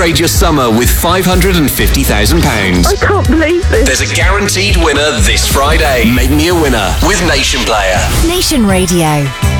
upgrade your summer with £550,000. I can't believe this. There's a guaranteed winner this Friday. Make me a winner with Nation Player. Nation Radio.